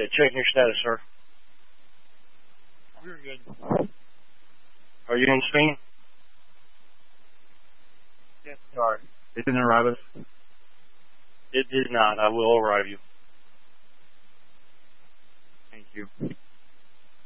checking your status, sir. We're good. Are you in Spain? Yes. Sorry. It didn't arrive us? It did not. I will arrive you. Thank you.